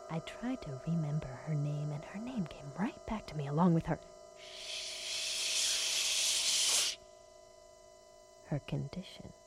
I tried to remember her name, and her name came right back to me along with her condition.